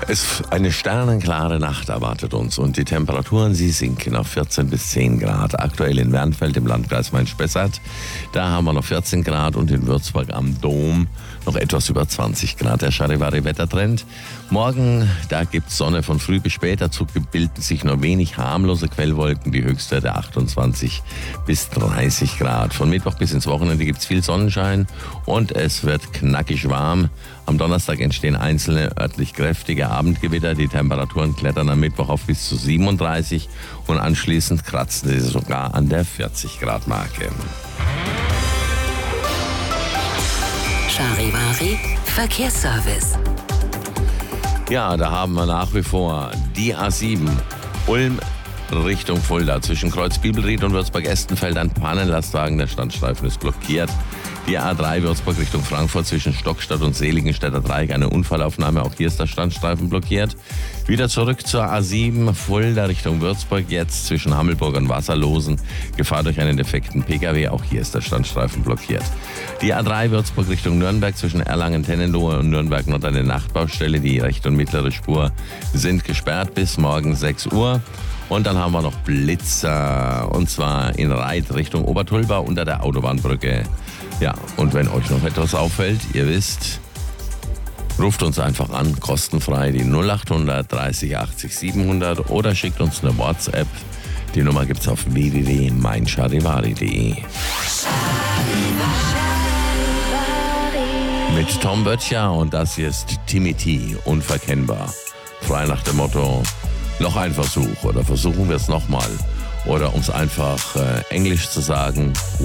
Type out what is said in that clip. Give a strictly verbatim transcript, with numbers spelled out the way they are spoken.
Es, eine sternenklare Nacht erwartet uns und die Temperaturen, sie sinken auf vierzehn bis zehn Grad. Aktuell in Wernfeld im Landkreis Main-Spessart, da haben wir noch vierzehn Grad und in Würzburg am Dom noch etwas über zwanzig Grad. Der Charivari-Wettertrend. Morgen, da gibt es Sonne von früh bis spät. Dazu bilden sich nur wenig harmlose Quellwolken. Die Höchstwerte achtundzwanzig bis dreißig Grad. Von Mittwoch bis ins Wochenende gibt es viel Sonnenschein und es wird knackig warm. Am Donnerstag entstehen einzelne örtlich kräftige Abendgewitter. Die Temperaturen klettern am Mittwoch auf bis zu siebenunddreißig und anschließend kratzen sie sogar an der vierzig Grad Marke. Charivari Verkehrsservice. Ja, da haben wir nach wie vor die A sieben Ulm Richtung Fulda. Zwischen Kreuz Bibelried und Würzburg-Estenfeld ein Pannenlastwagen, der Standstreifen ist blockiert. Die A drei Würzburg Richtung Frankfurt zwischen Stockstadt und Seligenstädter Dreieck eine Unfallaufnahme. Auch hier ist der Standstreifen blockiert. Wieder zurück zur A sieben Fulda Richtung Würzburg. Jetzt zwischen Hammelburg und Wasserlosen. Gefahr durch einen defekten Pkw. Auch hier ist der Standstreifen blockiert. Die A drei Würzburg Richtung Nürnberg zwischen Erlangen-Tennenlohe und Nürnberg Nord eine Nachtbaustelle. Die rechte und mittlere Spur sind gesperrt bis morgen sechs Uhr. Und dann haben wir noch Blitzer, und zwar in Reit Richtung Obertulba unter der Autobahnbrücke. Ja, und wenn euch noch etwas auffällt, ihr wisst, ruft uns einfach an, kostenfrei, die null acht hundert dreißig achtzig siebenhundert oder schickt uns eine WhatsApp. Die Nummer gibt's auf w w w punkt mein charivari punkt de. Mit Tom Böttcher und das hier ist Timmy T, unverkennbar. Frei nach dem Motto, noch ein Versuch oder versuchen wir es nochmal. Oder um es einfach äh, englisch zu sagen,